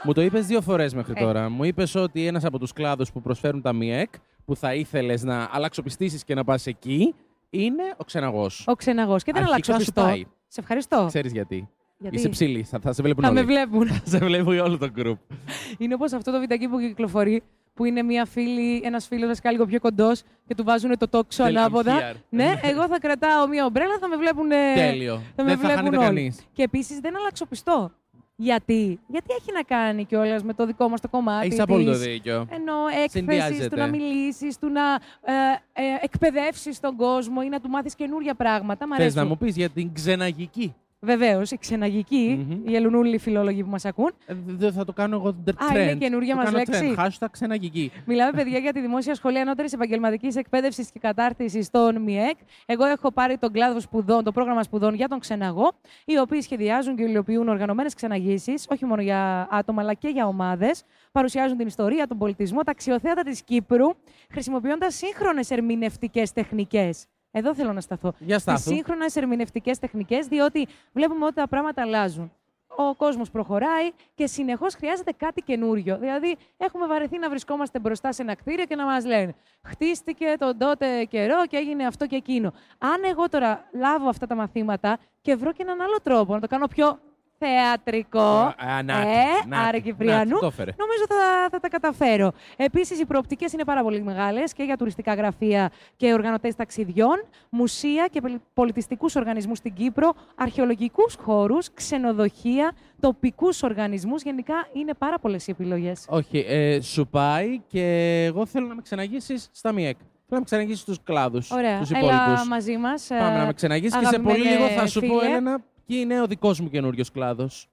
Μου το είπες 2 φορές μέχρι τώρα. Μου είπες ότι ένας από τους κλάδους που προσφέρουν τα ΜΙΕΚ, που θα ήθελες να αλλαξοπιστήσεις και να πας εκεί, είναι ο ξεναγός. Ο ξεναγός. Και δεν Αρχικά αλλάξω σου πιστό. πάει. Σε ευχαριστώ. Ξέρεις γιατί. Γιατί? Είσαι ψηλή, θα σε βλέπουν Θα όλοι. με βλέπουν. Θα σε βλέπουν όλο το group. Είναι όπως αυτό το βιντεάκι που κυκλοφορεί, που είναι ένας φίλος δασκάλου λίγο πιο κοντός και του βάζουν το τόξο ανάποδα. here. Ναι, εγώ θα κρατάω μία ομπρέλα, θα με βλέπουν. Τέλειο. Θα με Δεν θα βλέπουν χάνεται όλοι. κανείς. Και επίσης δεν αλλάξω πιστό. Γιατί έχει να κάνει κιόλας με το δικό μας το κομμάτι. Έχεις απόλυτο δίκιο. Ενώ έκθεσης, Συνδυάζεται. του να μιλήσεις, του να εκπαιδεύσεις τον κόσμο ή να του μάθεις καινούργια πράγματα. Μ' Θες αρέσουν. να μου πεις για την ξεναγική. Βεβαίως, οι ξεναγικοί, οι Ελληνούλοι φιλόλογοι που μας ακούν. Δεν θα το κάνω εγώ trend. Είναι καινούργια Το μας κάνω λέξη. trend. Hashtag ξεναγική. Μιλάμε, παιδιά, για τη Δημόσια Σχολή Ανώτερης Επαγγελματικής Εκπαίδευσης και Κατάρτισης των ΜΙΕΚ. Εγώ έχω πάρει τον κλάδο σπουδών, το πρόγραμμα σπουδών για τον ξεναγό, οι οποίοι σχεδιάζουν και υλοποιούν οργανωμένες ξεναγήσεις, όχι μόνο για άτομα, αλλά και για ομάδες. Παρουσιάζουν την ιστορία, τον πολιτισμό, τα αξιοθέατα της Κύπρου, χρησιμοποιώντας σύγχρονες ερμηνευτικές τεχνικές. Εδώ θέλω να σταθώ. Για στάθου. Στις σύγχρονες ερμηνευτικές τεχνικές, διότι βλέπουμε ότι τα πράγματα αλλάζουν. Ο κόσμος προχωράει και συνεχώς χρειάζεται κάτι καινούριο. Δηλαδή, έχουμε βαρεθεί να βρισκόμαστε μπροστά σε ένα κτίριο και να μας λένε χτίστηκε τον τότε καιρό και έγινε αυτό και εκείνο. Αν εγώ τώρα λάβω αυτά τα μαθήματα και βρω και έναν άλλο τρόπο να το κάνω πιο θεατρικό. Άρα Κυπριανού, νομίζω θα τα καταφέρω. Επίσης, οι προοπτικές είναι πάρα πολύ μεγάλες και για τουριστικά γραφεία και οργανωτές ταξιδιών, μουσεία και πολιτιστικούς οργανισμούς στην Κύπρο, αρχαιολογικούς χώρους, ξενοδοχεία, τοπικούς οργανισμούς. Γενικά, είναι πάρα πολλές οι επιλογές. Όχι, σου πάει και εγώ θέλω να με ξεναγήσεις στα ΜΙΕΚ. Θέλω να με ξεναγήσεις στους κλάδους. Ωραία, τους έλα υπόλοιπους. μαζί μας. Πάμε να με ξεναγήσεις και σε πολύ λίγο θα σου πω, Έλενα, ποιο είναι ο δικός μου καινούριος κλάδος.